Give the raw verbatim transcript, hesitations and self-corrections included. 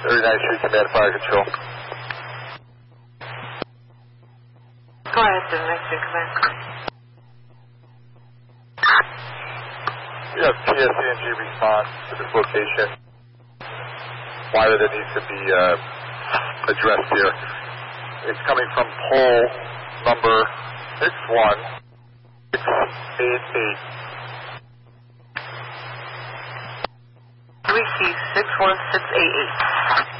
thirty-ninth Street Command Fire Control. Go ahead, thirty-ninth Street Command. We have P S C N G response to this location. Wire that needs to be uh, addressed here. It's coming from pole number six one six eight eight. We see six one six eight eight.